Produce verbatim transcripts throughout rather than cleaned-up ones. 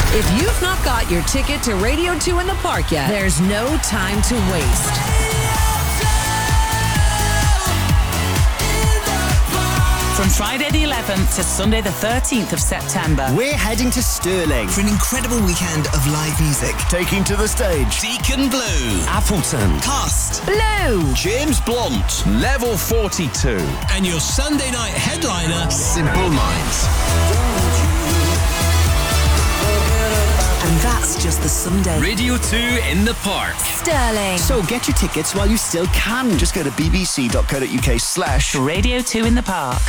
If you've not got your ticket to Radio two in the Park yet, there's no time to waste. From Friday the eleventh to Sunday the thirteenth of September, we're heading to Stirling for an incredible weekend of live music. Taking to the stage Deacon Blue, Appleton, Cast, Blue, James Blunt, Level forty-two, and your Sunday night headliner, Simple Minds. And that's just the Sunday. Radio two in the Park. Stirling. So get your tickets while you still can. Just go to bbc.co.uk slash Radio two in the Park.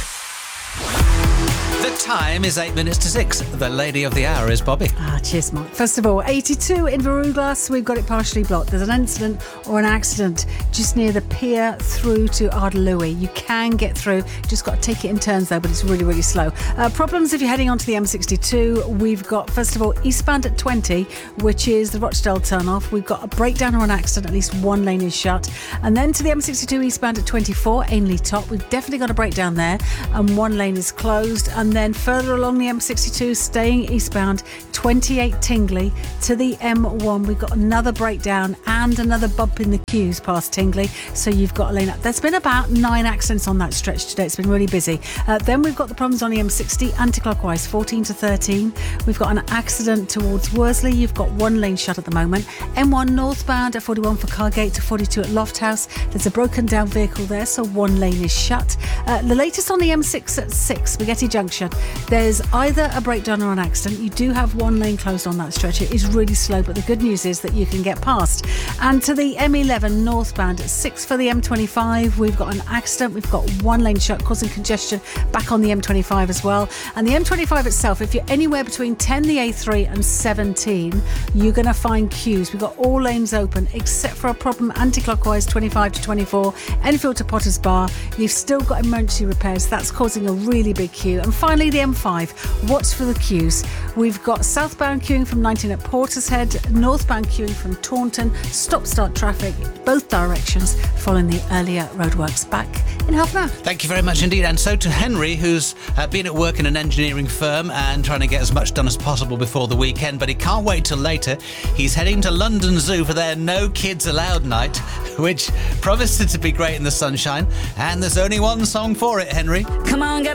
The time is eight minutes to six. The lady of the hour is Bobby. Ah, cheers, Mark. First of all, eighty-two in Veruglas, we've got it partially blocked. There's an incident or an accident just near the pier through to Ardalui. You can get through, just got to take it in turns though, but it's really, really slow. Uh, problems if you're heading onto the M sixty-two. We've got, first of all, eastbound at twenty, which is the Rochdale turn-off. We've got a breakdown or an accident, at least one lane is shut. And then to the M sixty-two eastbound at twenty-four, Ainley Top. We've definitely got a breakdown there, and one lane is closed. And then further along the M sixty-two, staying eastbound, twenty-eight Tingley to the M one. We've got another breakdown and another bump in the queues past Tingley, so you've got a lane up. There's been about nine accidents on that stretch today. It's been really busy. Uh, then we've got the problems on the M sixty anti-clockwise, fourteen to thirteen. We've got an accident towards Worsley. You've got one lane shut at the moment. M one northbound at forty-one for Cargate to forty-two at Lofthouse. There's a broken down vehicle there, so one lane is shut. Uh, the latest on the M six at six, Spaghetti Junction. There's either a breakdown or an accident. You do have one lane closed on that stretch. It is really slow, but the good news is that you can get past. And to the M eleven northbound at six for the M twenty-five, we've got an accident. We've got one lane shut, causing congestion back on the M twenty-five as well. And the M twenty-five itself, if you're anywhere between ten the A three and seventeen, you're going to find queues. We've got all lanes open except for a problem anti-clockwise, twenty-five to twenty-four, Enfield to Potters Bar. You've still got emergency repairs. That's causing a really big queue. And finally, the M five, watch for the queues. We've got southbound queuing from nineteen at Portishead, northbound queuing from Taunton, stop-start traffic, both directions, following the earlier roadworks. Back in half an hour. Thank you very much indeed. And so to Henry, who's uh, been at work in an engineering firm and trying to get as much done as possible before the weekend, but he can't wait till later. He's heading to London Zoo for their No Kids Allowed night, which promises to be great in the sunshine. And there's only one song for it, Henry. Come on, get